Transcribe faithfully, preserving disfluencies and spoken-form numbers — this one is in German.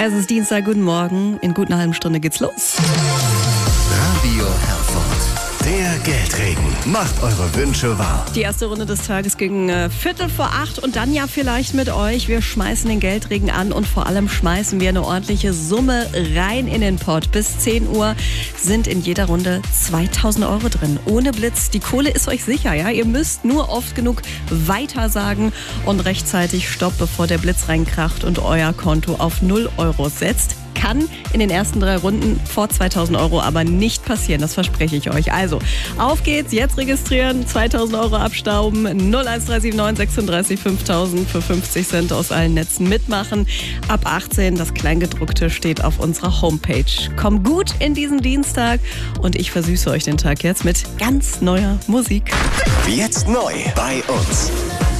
Es ist Dienstag, guten Morgen. In gut einer halben Stunde geht's los. Radio Herford, der Geldregen. Macht eure Wünsche wahr. Die erste Runde des Tages gegen äh, Viertel vor acht und dann ja vielleicht mit euch. Wir schmeißen den Geldregen an und vor allem schmeißen wir eine ordentliche Summe rein in den Pot. Bis zehn Uhr sind in jeder Runde zweitausend Euro drin. Ohne Blitz. Die Kohle ist euch sicher, ja? Ihr müsst nur oft genug weiter sagen und rechtzeitig Stopp, bevor der Blitz reinkracht und euer Konto auf null Euro setzt. Kann in den ersten drei Runden vor zweitausend Euro aber nicht passieren, das verspreche ich euch. Also, auf geht's, jetzt registrieren, zweitausend Euro abstauben, null eins drei sieben neun sechsunddreißig fünftausend für fünfzig Cent aus allen Netzen mitmachen. Ab achtzehn, das Kleingedruckte steht auf unserer Homepage. Kommt gut in diesen Dienstag und ich versüße euch den Tag jetzt mit ganz neuer Musik. Jetzt neu bei uns.